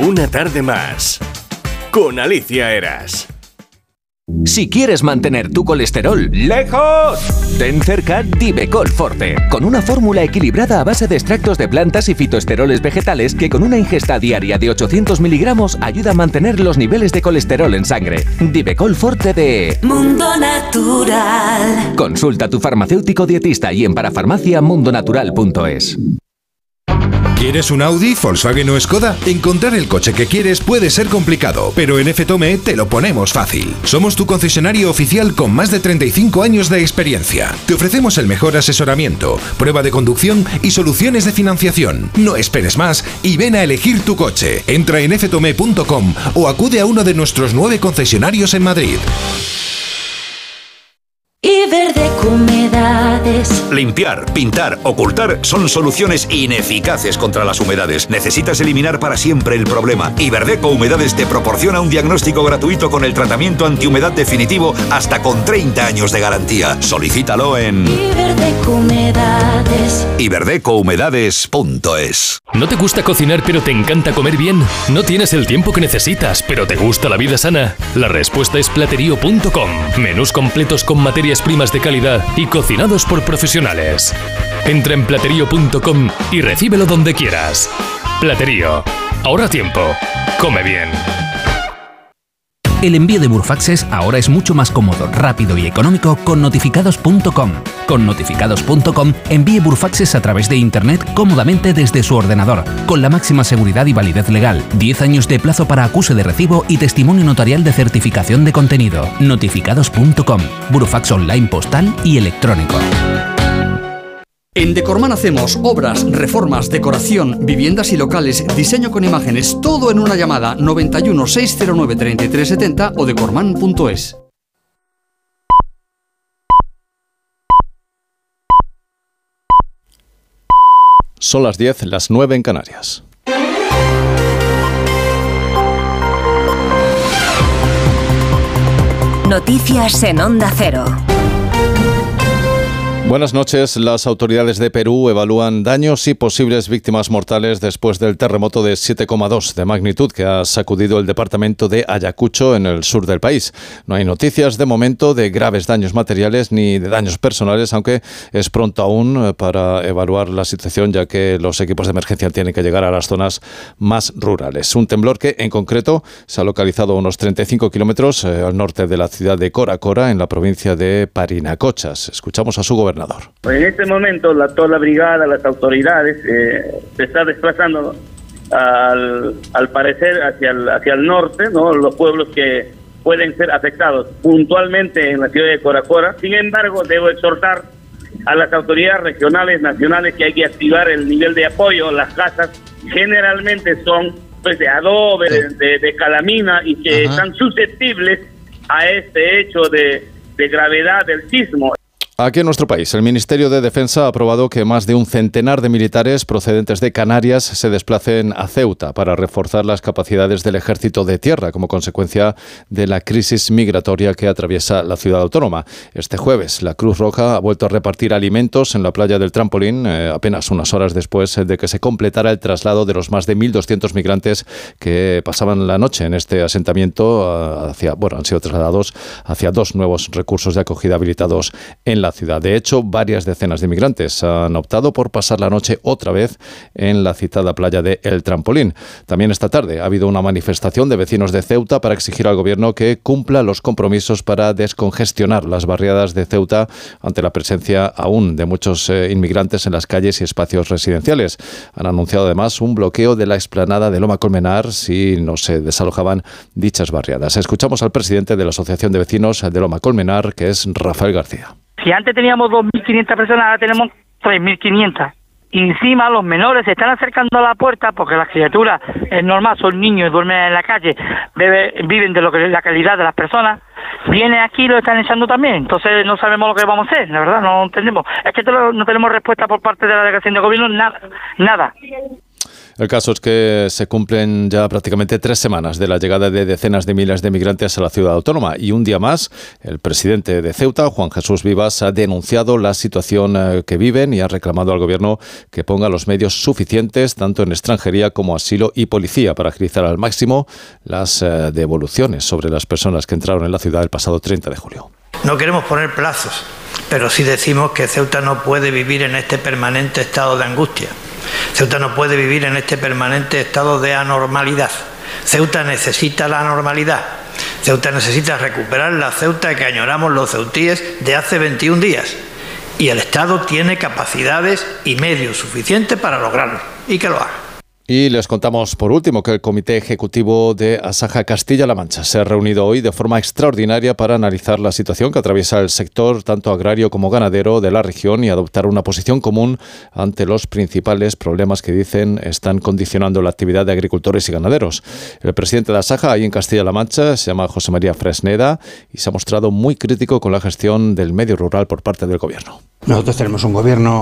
Una tarde más con Alicia Eras. Si quieres mantener tu colesterol lejos, ten cerca Divecol Forte, con una fórmula equilibrada a base de extractos de plantas y fitoesteroles vegetales que con una ingesta diaria de 800 miligramos ayuda a mantener los niveles de colesterol en sangre. Divecol Forte de Mundo Natural. Consulta a tu farmacéutico dietista y en parafarmaciamundonatural.es. ¿Quieres un Audi, Volkswagen o Skoda? Encontrar el coche que quieres puede ser complicado, pero en FTOME te lo ponemos fácil. Somos tu concesionario oficial con más de 35 años de experiencia. Te ofrecemos el mejor asesoramiento, prueba de conducción y soluciones de financiación. No esperes más y ven a elegir tu coche. Entra en ftome.com o acude a uno de nuestros 9 concesionarios en Madrid. Iberdeco Humedades. Limpiar, pintar, ocultar son soluciones ineficaces contra las humedades. Necesitas eliminar para siempre el problema. Iberdeco Humedades te proporciona un diagnóstico gratuito con el tratamiento antihumedad definitivo hasta con 30 años de garantía. Solicítalo en Iberdeco Humedades. iberdecohumedades.es. ¿No te gusta cocinar pero te encanta comer bien? ¿No tienes el tiempo que necesitas pero te gusta la vida sana? La respuesta es Platerío.com. Menús completos con materias primas de calidad y cocinados por profesionales. Entra en Platerío.com y recíbelo donde quieras. Platerío. Ahorra tiempo. Come bien. El envío de Burfaxes ahora es mucho más cómodo, rápido y económico con Notificados.com. Con Notificados.com envíe Burfaxes a través de Internet cómodamente desde su ordenador, con la máxima seguridad y validez legal, 10 años de plazo para acuse de recibo y testimonio notarial de certificación de contenido. Notificados.com. Burfax online postal y electrónico. En Decorman hacemos obras, reformas, decoración, viviendas y locales, diseño con imágenes, todo en una llamada 91 609 3370 o decorman.es. Son las 10, las 9 en Canarias. Noticias en Onda Cero. Buenas noches. Las autoridades de Perú evalúan daños y posibles víctimas mortales después del terremoto de 7,2 de magnitud que ha sacudido el departamento de Ayacucho en el sur del país. No hay noticias de momento de graves daños materiales ni de daños personales, aunque es pronto aún para evaluar la situación, ya que los equipos de emergencia tienen que llegar a las zonas más rurales. Un temblor que, en concreto, se ha localizado a unos 35 kilómetros al norte de la ciudad de Cora Cora, en la provincia de Parinacochas. Escuchamos a su gobernador. En este momento toda la brigada, las autoridades se está desplazando al parecer hacia el norte, ¿no? Los pueblos que pueden ser afectados puntualmente en la ciudad de Cora Cora. Sin embargo, debo exhortar a las autoridades regionales, nacionales, que hay que activar el nivel de apoyo. Las casas generalmente son pues de adobe, de calamina, y que están susceptibles a este hecho de gravedad del sismo. Aquí en nuestro país, el Ministerio de Defensa ha aprobado que más de un centenar de militares procedentes de Canarias se desplacen a Ceuta para reforzar las capacidades del Ejército de Tierra como consecuencia de la crisis migratoria que atraviesa la ciudad autónoma. Este jueves, la Cruz Roja ha vuelto a repartir alimentos en la playa del Trampolín, apenas unas horas después de que se completara el traslado de los más de 1.200 migrantes que pasaban la noche en este asentamiento. Han sido trasladados hacia 2 nuevos recursos de acogida habilitados en la ciudad. De hecho, varias decenas de migrantes han optado por pasar la noche otra vez en la citada playa de El Trampolín. También esta tarde ha habido una manifestación de vecinos de Ceuta para exigir al gobierno que cumpla los compromisos para descongestionar las barriadas de Ceuta ante la presencia aún de muchos inmigrantes en las calles y espacios residenciales. Han anunciado además un bloqueo de la explanada de Loma Colmenar si no se desalojaban dichas barriadas. Escuchamos al presidente de la Asociación de Vecinos de Loma Colmenar, que es Rafael García. Si antes teníamos 2.500 personas, ahora tenemos 3.500. Y encima los menores se están acercando a la puerta porque las criaturas, es normal, son niños y duermen en la calle, viven de lo que es la calidad de las personas. Vienen aquí y lo están echando también. Entonces no sabemos lo que vamos a hacer, la verdad, no entendemos. Es que no tenemos respuesta por parte de la delegación de gobierno, nada. El caso es que se cumplen ya prácticamente 3 semanas de la llegada de decenas de miles de migrantes a la ciudad autónoma y un día más el presidente de Ceuta, Juan Jesús Vivas, ha denunciado la situación que viven y ha reclamado al gobierno que ponga los medios suficientes tanto en extranjería como asilo y policía para agilizar al máximo las devoluciones sobre las personas que entraron en la ciudad el pasado 30 de julio. No queremos poner plazos, pero sí decimos que Ceuta no puede vivir en este permanente estado de angustia. Ceuta no puede vivir en este permanente estado de anormalidad. Ceuta necesita la normalidad. Ceuta necesita recuperar la Ceuta que añoramos los ceutíes de hace 21 días. Y el Estado tiene capacidades y medios suficientes para lograrlo. Y que lo haga. Y les contamos por último que el Comité Ejecutivo de Asaja Castilla-La Mancha se ha reunido hoy de forma extraordinaria para analizar la situación que atraviesa el sector tanto agrario como ganadero de la región y adoptar una posición común ante los principales problemas que dicen están condicionando la actividad de agricultores y ganaderos. El presidente de Asaja ahí en Castilla-La Mancha se llama José María Fresneda y se ha mostrado muy crítico con la gestión del medio rural por parte del gobierno. Nosotros tenemos un gobierno